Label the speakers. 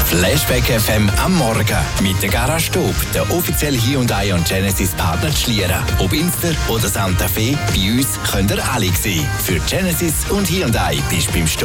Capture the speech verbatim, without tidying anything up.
Speaker 1: Flashback F M am Morgen mit der Garage Stub, der offizielle Hyundai und Genesis Partner Schlieren. Ob Inster oder Santa Fe, bei uns könnt ihr alle sehen. Für Genesis und Hyundai bist du beim Stub